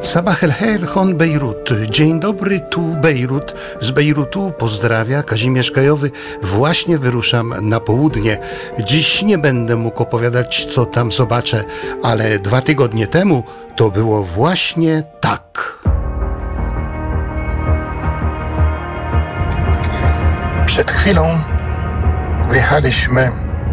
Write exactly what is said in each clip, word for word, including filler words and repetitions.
Sabah el Khair hon Bejrut. Dzień dobry, tu Bejrut. Z Bejrutu pozdrawia Kazimierz Kajowy. Właśnie wyruszam na południe. Dziś nie będę mógł opowiadać, co tam zobaczę, ale dwa tygodnie temu to było właśnie tak. Przed chwilą wjechaliśmy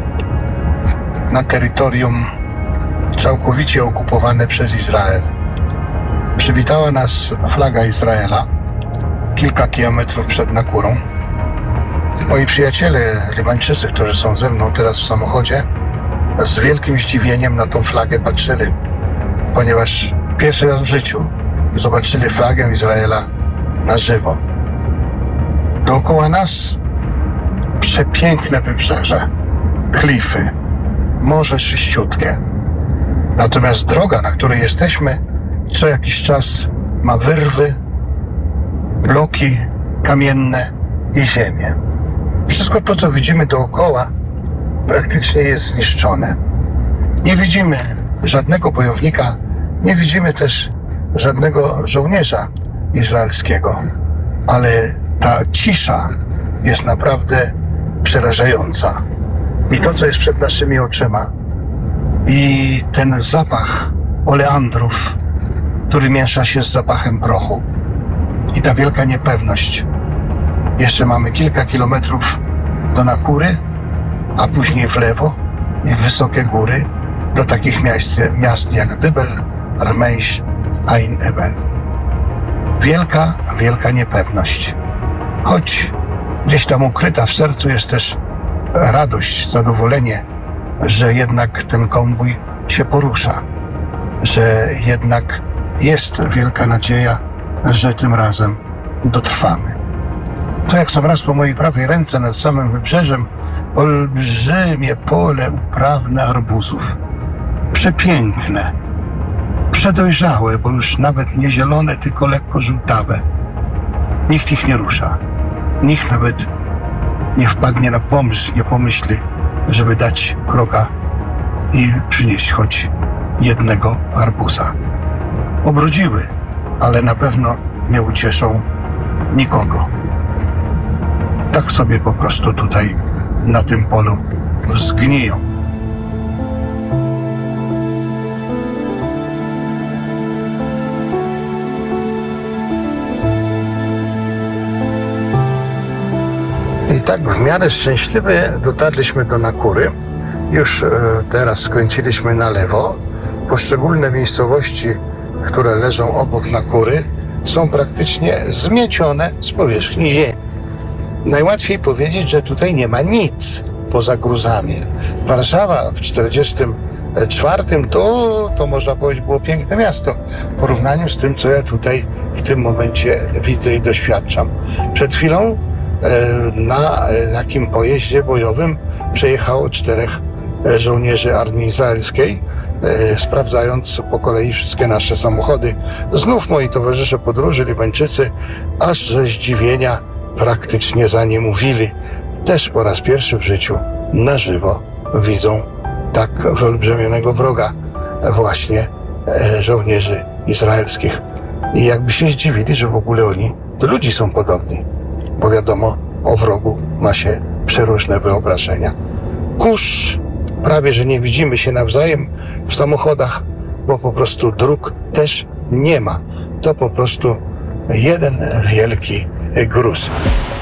na terytorium całkowicie okupowane przez Izrael. Przywitała nas flaga Izraela kilka kilometrów przed Nakurą. Moi przyjaciele Libańczycy, którzy są ze mną teraz w samochodzie, z wielkim zdziwieniem na tą flagę patrzyli, ponieważ pierwszy raz w życiu zobaczyli flagę Izraela na żywo. Dookoła nas przepiękne wybrzeże, klify, morze czyściutkie. Natomiast droga, na której jesteśmy, co jakiś czas ma wyrwy, bloki kamienne i ziemię. Wszystko to, co widzimy dookoła, praktycznie jest zniszczone. Nie widzimy żadnego bojownika, nie widzimy też żadnego żołnierza izraelskiego, ale ta cisza jest naprawdę przerażająca. I to, co jest przed naszymi oczyma, i ten zapach oleandrów, który miesza się z zapachem prochu, i ta wielka niepewność. Jeszcze mamy kilka kilometrów do Nakury, a później w lewo i wysokie góry do takich miast, miast jak Dybel, Rmeisz, Ain Ebel. Wielka, wielka niepewność. Choć gdzieś tam ukryta w sercu jest też radość, zadowolenie, że jednak ten konwój się porusza, że jednak jest wielka nadzieja, że tym razem dotrwamy. To jak sam raz po mojej prawej ręce nad samym wybrzeżem olbrzymie pole uprawne arbuzów. Przepiękne, przedojrzałe, bo już nawet nie zielone, tylko lekko żółtawe. Nikt ich nie rusza. Nikt nawet nie wpadnie na pomysł, nie pomyśli, żeby dać kroka i przynieść choć jednego arbuza. Obrodziły, ale na pewno nie ucieszą nikogo. Tak sobie po prostu tutaj na tym polu zgniją. I tak w miarę szczęśliwie dotarliśmy do Nakury. Już e, teraz skręciliśmy na lewo. Poszczególne miejscowości, które leżą obok Nakury, są praktycznie zmiecione z powierzchni ziemi. Najłatwiej powiedzieć, że tutaj nie ma nic poza gruzami. Warszawa w czterdziestym czwartym to, to można powiedzieć było piękne miasto w porównaniu z tym, co ja tutaj w tym momencie widzę i doświadczam. Przed chwilą na takim pojeździe bojowym przejechało czterech żołnierzy armii izraelskiej, sprawdzając po kolei wszystkie nasze samochody. Znów moi towarzysze podróży, Libańczycy, aż ze zdziwienia praktycznie za nie mówili. Też po raz pierwszy w życiu na żywo widzą tak wyolbrzymionego wroga właśnie żołnierzy izraelskich. I jakby się zdziwili, że w ogóle oni do ludzi są podobni. Bo wiadomo, o wrogu ma się przeróżne wyobrażenia. Kurz, prawie że nie widzimy się nawzajem w samochodach, bo po prostu dróg też nie ma. To po prostu jeden wielki gruz.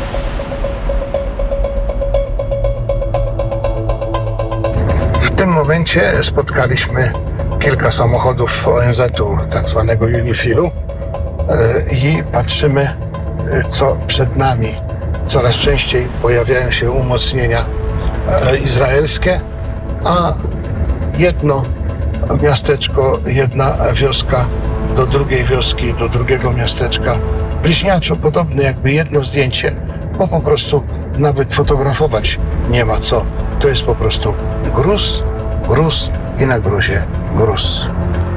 W tym momencie spotkaliśmy kilka samochodów O N Z-u, tak zwanego Unifilu, i patrzymy, co przed nami. Coraz częściej pojawiają się umocnienia izraelskie, a jedno miasteczko, jedna wioska do drugiej wioski, do drugiego miasteczka, bliźniaczo podobne, jakby jedno zdjęcie, bo po prostu nawet fotografować nie ma co. To jest po prostu gruz, gruz i na gruzie gruz.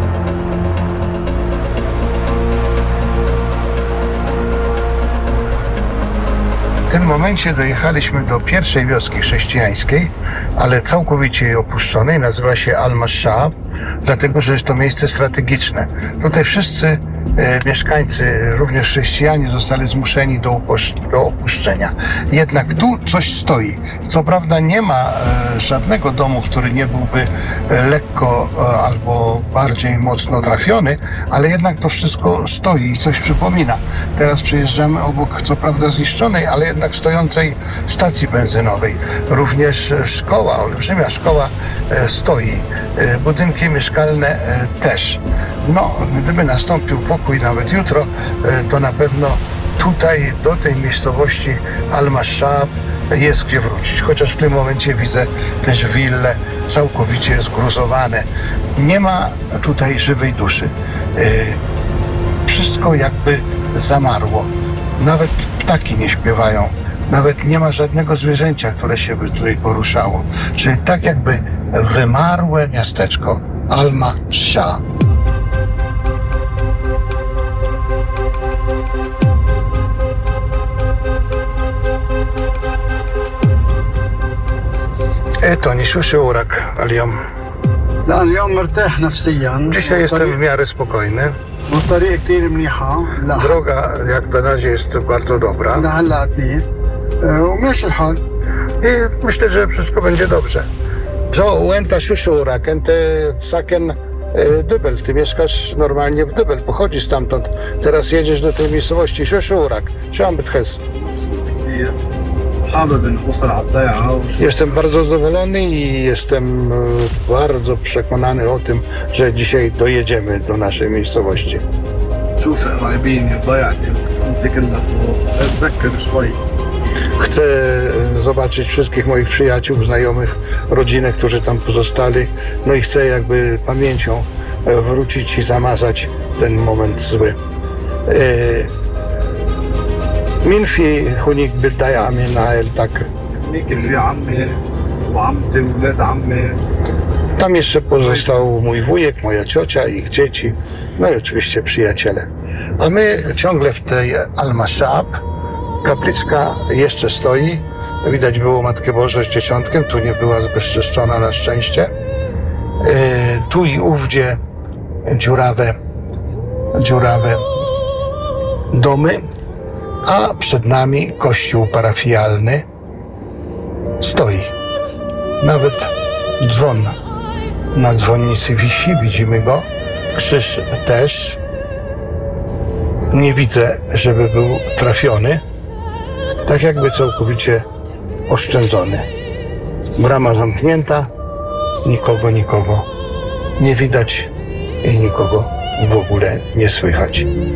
W tym momencie dojechaliśmy do pierwszej wioski chrześcijańskiej, ale całkowicie jej opuszczonej. Nazywa się Al-Mashab, dlatego że jest to miejsce strategiczne. Tutaj wszyscy e, mieszkańcy, również chrześcijanie, zostali zmuszeni do, upoś- do opuszczenia. Jednak tu coś stoi. Co prawda nie ma e, żadnego domu, który nie byłby e, lekko e, albo bardziej mocno trafiony, ale jednak to wszystko stoi i coś przypomina. Teraz przejeżdżamy obok, co prawda zniszczonej, ale jednak stojącej stacji benzynowej. Również e, szkoła, olbrzymia szkoła e, stoi. E, budynki mieszkalne e, też. No, gdyby nastąpił pokój nawet jutro, e, to na pewno tutaj do tej miejscowości Al-Mashab jest gdzie wrócić. Chociaż w tym momencie widzę też wille całkowicie zgruzowane. Nie ma tutaj żywej duszy. E, wszystko jakby zamarło. Nawet ptaki nie śpiewają. Nawet nie ma żadnego zwierzęcia, które się by tutaj poruszało. Czyli tak jakby wymarłe miasteczko Al-Mashab. E, Toni, شو شعورك اليوم؟ لا اليوم مرتاح نفسيا. Dzisiaj jestem w miarę spokojny. والطريق كتير منيحة. لا Droga jak na razie jest bardzo dobra. لهلا اثنين وماشي الحال. I myślę, że wszystko będzie dobrze. Jo, وانت شو شعورك؟ انت ساكن Dybel, ty mieszkasz normalnie w Dybel, pochodzisz stamtąd, teraz jedziesz do tej miejscowości. شو شعورك؟ شو عم بتحس؟ كتير حابب نوصل على الضيعة وشو Jestem bardzo zadowolony i jestem e, bardzo przekonany o tym, że dzisiaj dojedziemy do naszej miejscowości. شوف قرايبيني ضيعتي طفولتي كلها فوق اتذكر شوي. Chcę e, zobaczyć wszystkich moich przyjaciół, znajomych, rodzinę, którzy tam pozostali. No i chcę jakby pamięcią e, wrócić i zamazać ten moment zły. E, مين في هونيك بالضيعة من عائلتك؟ هنيك في عمي وعمتي وولاد عمي. Tam jeszcze pozostał mój wujek, moja ciocia, ich dzieci, no i oczywiście przyjaciele. A my ciągle w tej Al-Mashab. Kapliczka jeszcze stoi. Widać było Matkę Bożą z Dzieciątkiem. Tu nie była zbezczeszczona na szczęście. E, tu i ówdzie dziurawe, dziurawe domy. A przed nami kościół parafialny stoi. Nawet dzwon na dzwonnicy wisi, widzimy go. Krzyż też. Nie widzę, żeby był trafiony. Tak jakby całkowicie oszczędzony. Brama zamknięta, nikogo, nikogo nie widać i nikogo w ogóle nie słychać.